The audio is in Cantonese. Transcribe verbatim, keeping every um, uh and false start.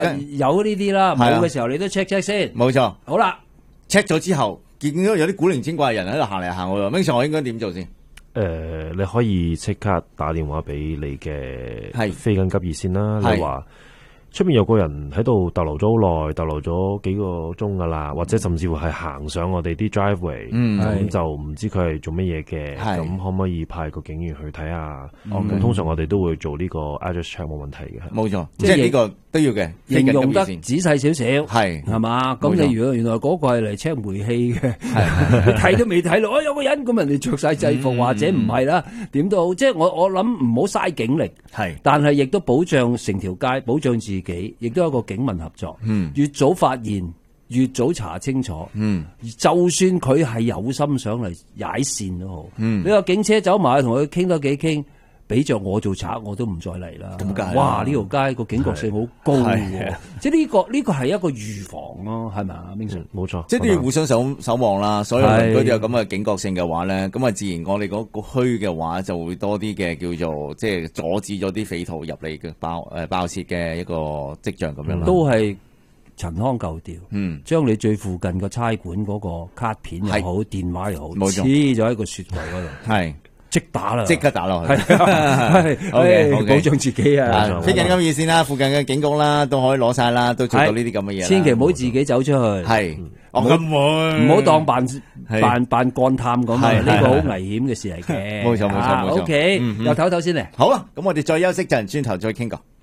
有呢啲啦，冇嘅時候你都 check check 先。 冇錯。 好啦 ，check 咗之後，見到有啲古靈精怪嘅人喺度行嚟行去，明常我應該點做先？ 誒、呃，你可以即刻打電話俾你嘅係非緊急熱線啦。 係你話出面有個人喺度逗留咗好耐，逗留咗幾個鐘噶啦，或者甚至乎係行上我哋啲 driveway，咁、 嗯、 就唔知佢係做乜嘢嘅，咁可唔可以派個警員去睇下？咁、嗯、通常我哋都會做呢個 address check 冇問題嘅。 冇錯，即係呢個都要嘅， 形容得仔細少少， 係係嘛？咁你如果原來嗰個係嚟 check 煤氣嘅，你睇都未睇到，哦有個人咁人哋着晒制服、嗯、或者唔係啦，點都好，即係我我諗唔好嘥警力，係，但係亦都保障成條街，保障自己，亦都有一個警民合作。嗯，越早發現，越早查清楚。嗯，就算佢係有心想嚟踩線都好。嗯，你話警車走埋去同佢傾多幾傾。俾着我做賊，我都唔再嚟啦。咁解？哇！呢條街個警覺性好高喎，即係呢個呢個係一個預防咯，係咪啊？明常冇錯， 即係都要互相守守望啦。所有鄰居都有咁嘅警覺性嘅話咧，咁啊自然我哋嗰個區嘅話就會多啲嘅叫做即係阻止咗啲匪徒入嚟嘅爆誒爆竊嘅一個跡象咁樣啦。 都係陳腔舊調，嗯，將你最附近個差館嗰個卡片又好，電話又好，黐咗喺個雪櫃嗰度，係。即打啦， 即刻打落去， 係，OK，保障自己啊！ 非緊急熱線啦，附近嘅警局啦，都可以攞晒啦，都做到呢啲咁嘅嘢。 千祈唔好自己走出去， 係，我咁會， 唔好當扮扮扮幹探咁啊！呢個好危險嘅事嚟嘅。 冇錯冇錯冇錯。 OK，又唞唞先嚟。 好啊，咁我哋再休息陣，轉頭再傾過。